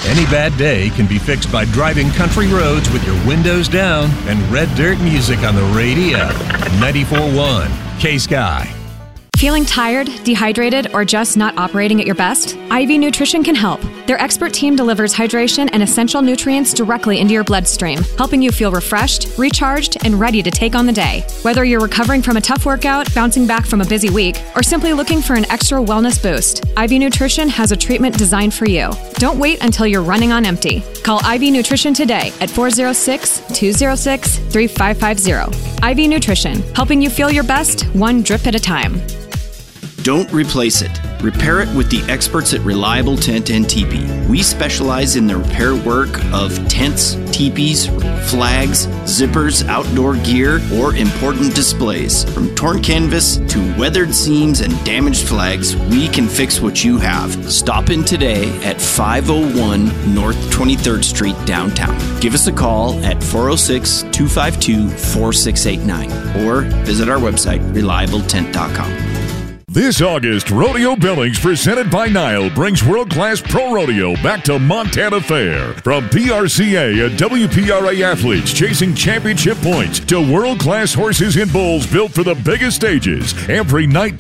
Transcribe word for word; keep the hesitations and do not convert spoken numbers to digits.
Any bad day can be fixed by driving country roads with your windows down and red dirt music on the radio. ninety-four point one K-Sky. Feeling tired, dehydrated, or just not operating at your best? I V Nutrition can help. Their expert team delivers hydration and essential nutrients directly into your bloodstream, helping you feel refreshed, recharged, and ready to take on the day. Whether you're recovering from a tough workout, bouncing back from a busy week, or simply looking for an extra wellness boost, I V Nutrition has a treatment designed for you. Don't wait until you're running on empty. Call I V Nutrition today at four oh six, two oh six, three five five oh. I V Nutrition, helping you feel your best, one drip at a time. Don't replace it. Repair it with the experts at Reliable Tent and Teepee. We specialize in the repair work of tents, teepees, flags, zippers, outdoor gear, or important displays. From torn canvas to weathered seams and damaged flags, we can fix what you have. Stop in today at five oh one North twenty-third Street downtown. Give us a call at four oh six, two five two, four six eight nine or visit our website, reliable tent dot com. This August, Rodeo Billings, presented by Nile, brings world-class pro rodeo back to Montana Fair. From P R C A and W P R A athletes chasing championship points to world-class horses and bulls built for the biggest stages, every night